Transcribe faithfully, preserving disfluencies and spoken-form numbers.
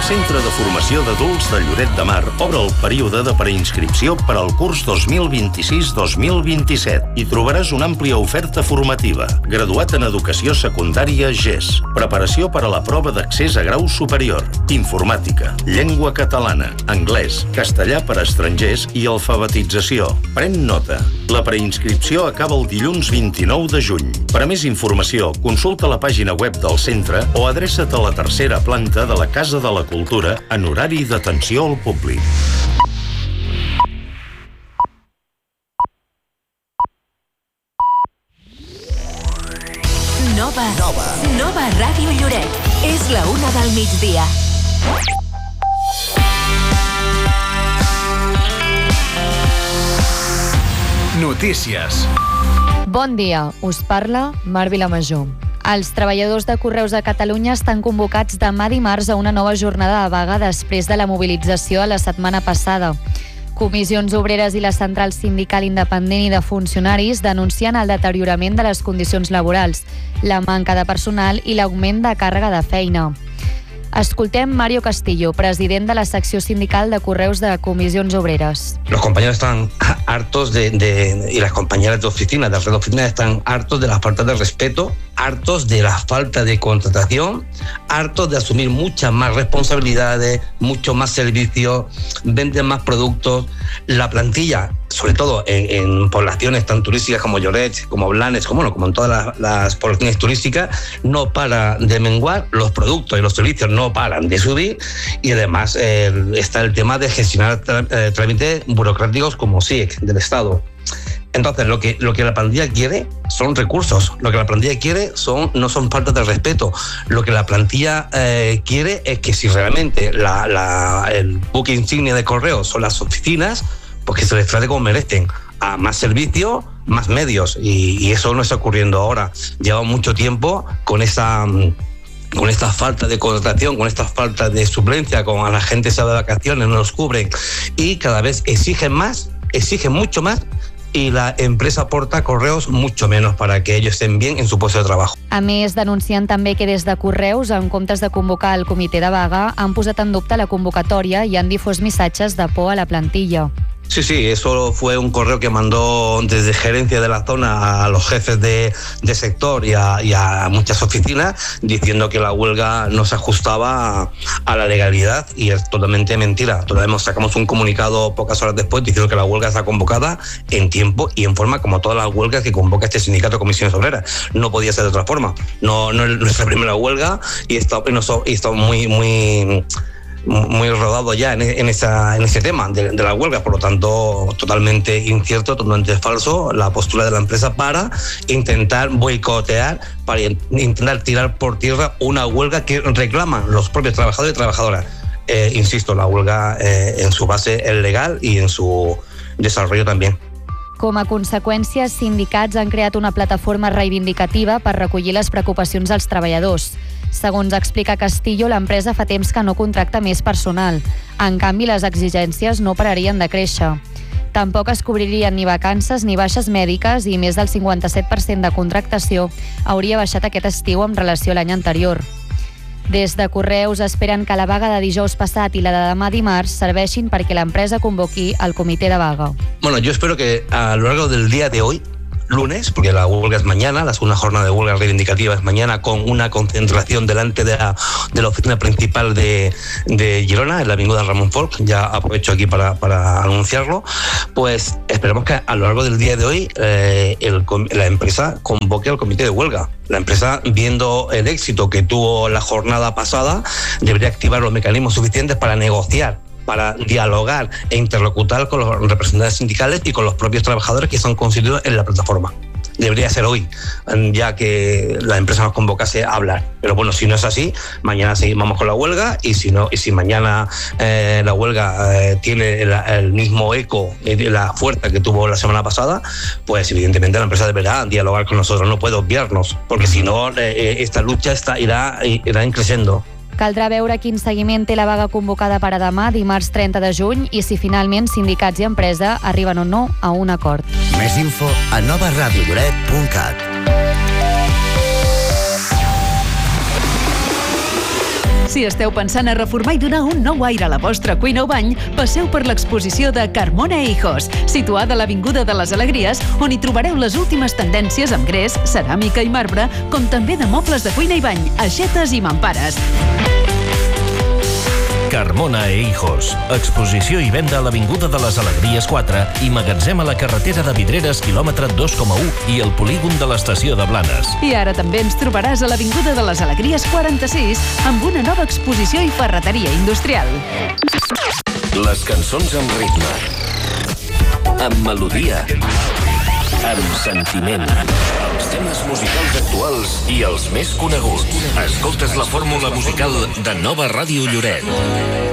Centre de Formació d'Adults de Lloret de Mar obre el període de preinscripció per al curs dos mil vint-i-sis dos mil vint-i-set. Hi trobaràs una àmplia oferta formativa. Graduat en Educació Secundària G E S. Preparació per a la prova d'accés a grau superior. Informàtica, llengua catalana, anglès, castellà per a estrangers i alfabetització. Pren nota. La preinscripció acaba el dilluns vint-i-nou de juny. Per a més informació, consulta la pàgina web del centre o adreça't a la tercera planta de la Casa de la Cultura en horari d'atenció al públic. Nova. Nova. Nova Ràdio Lloret. És la una del migdia. Notícies. Bon dia, us parla Mar Vilamajor. Els treballadors de Correus de Catalunya estan convocats demà dimarts a una nova jornada de vaga després de la mobilització de la setmana passada. Comissions Obreres i la Central Sindical Independent i de Funcionaris denuncien el deteriorament de les condicions laborals, la manca de personal i l'augment de càrrega de feina. Escoltem Mario Castillo, president de la secció sindical de Correus de Comissions Obreres. Los compañeros están hartos de, de, y las compañeras de oficina, de red de oficina, están hartos de la falta de respeto, hartos de la falta de contratación, hartos de asumir muchas más responsabilidades, mucho más servicios, venden más productos. La plantilla, sobre todo en, en poblaciones tan turísticas como Lloret, como Blanes, como, bueno, como en todas las, las poblaciones turísticas, no para de menguar, los productos y los servicios no paran de subir y además eh, está el tema de gestionar eh, trámites burocráticos como S I E C del Estado. Entonces, lo que, lo que la plantilla quiere son recursos. Lo que la plantilla quiere son, no son faltas de respeto. Lo que la plantilla eh, quiere es que si realmente la, la, el buque insignia de Correos son las oficinas, pues que se les trate como merecen, a más servicio, más medios. Y, y eso no está ocurriendo ahora. Lleva mucho tiempo con esa... con esta falta de contratación, con esta falta de suplencia, con a la gente se va de vacaciones, no los cubren y cada vez exigen más, exigen mucho más y la empresa aporta Correus mucho menos para que ellos estén bien en su puesto de trabajo. A més, denuncien també que des de Correus, en comptes de convocar el comitè de vaga, han posat en dubte la convocatòria i han difós missatges de por a la plantilla. Sí, sí, eso fue un correo que mandó desde gerencia de la zona a los jefes de, de sector y a, y a muchas oficinas diciendo que la huelga no se ajustaba a, a la legalidad y es totalmente mentira. Todavía sacamos un comunicado pocas horas después diciendo que la huelga está convocada en tiempo y en forma como todas las huelgas que convoca este sindicato de Comisiones Obreras. No podía ser de otra forma. No, no es nuestra primera huelga y estamos está muy... muy muy rodado ya en, en, esa, en ese tema de, de la huelga, por lo tanto totalmente incierto, totalmente falso la postura de la empresa para intentar boicotear, para intentar tirar por tierra una huelga que reclaman los propios trabajadores y trabajadoras. Eh, insisto, la huelga eh, en su base es legal y en su desarrollo también. Com a conseqüència, sindicats han creat una plataforma reivindicativa per recollir les preocupacions dels treballadors. Segons explica Castillo, l'empresa fa temps que no contracta més personal. En canvi, les exigències no pararien de créixer. Tampoc es cobririen ni vacances ni baixes mèdiques i més del cinquanta-set per cent de contractació hauria baixat aquest estiu en relació a l'any anterior. Des de Correus esperen que la vaga de dijous passat i la de demà dimarts serveixin perquè l'empresa convoqui el comitè de vaga. Bueno, yo espero que a lo largo del día de hoy, lunes, porque la huelga es mañana, la segunda jornada de huelga reivindicativa es mañana, con una concentración delante de la, de la oficina principal de, de Girona, en la avenida Ramón Folch, ya aprovecho aquí para, para anunciarlo, pues esperemos que a lo largo del día de hoy eh, el, la empresa convoque al comité de huelga. La empresa, viendo el éxito que tuvo la jornada pasada, debería activar los mecanismos suficientes para negociar, para dialogar e interlocutar con los representantes sindicales y con los propios trabajadores que son constituidos en la plataforma. Debería ser hoy, ya que la empresa nos convocase a hablar. Pero bueno, si no es así, mañana seguimos con la huelga y si no, y si mañana eh, la huelga eh, tiene el, el mismo eco y la fuerza que tuvo la semana pasada, pues evidentemente la empresa deberá dialogar con nosotros, no puede obviarnos, porque si no, eh, esta lucha está, irá, irá creciendo. Caldrà veure quin seguiment té la vaga convocada per a demà, dimarts trenta de juny, i si finalment sindicats i empresa arriben o no a un acord. Més info a nova ràdio lloret punt cat. Si esteu pensant a reformar i donar un nou aire a la vostra cuina o bany, passeu per l'exposició de Carmona e Hijos, situada a l'Avinguda de les Alegries, on hi trobareu les últimes tendències amb gres, ceràmica i marbre, com també de mobles de cuina i bany, aixetes i mampares. Carmona e Hijos. Exposició i venda a l'Avinguda de les Alegries quatre i magatzem a la carretera de Vidreres, quilòmetre dos coma u i el polígon de l'estació de Blanes. I ara també ens trobaràs a l'Avinguda de les Alegries quaranta-sis amb una nova exposició i ferreteria industrial. Les cançons amb ritme, amb melodia, amb sentiment. Els temes musicals actuals i els més coneguts. Escoltes la fórmula musical de Nova Ràdio Lloret.